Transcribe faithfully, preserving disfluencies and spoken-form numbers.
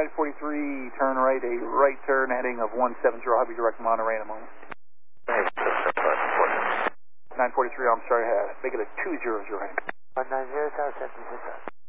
nine forty-three, turn right, a right turn heading of one seven zero. I'll be direct Monterey in a moment. nine forty-three, I'm sorry, uh, make it a two zero zero. one nine zero, South seventy-six.